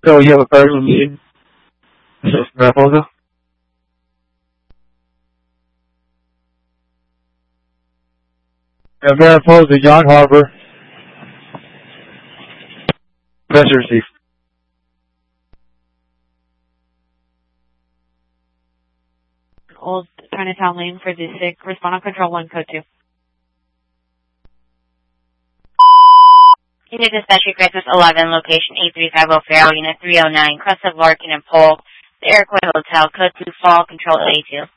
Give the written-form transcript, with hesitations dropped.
So you have a partial meeting. Raposo? Mariposa, John Harper. Message received. Old Chinatown Lane for the sick. Respond on control 1, code 2. Unit Dispatch Crisis 11, location 8350 Farrell, Unit 309, crest of Larkin and Pole, the Iroquois Hotel, code 2, fall, control A2.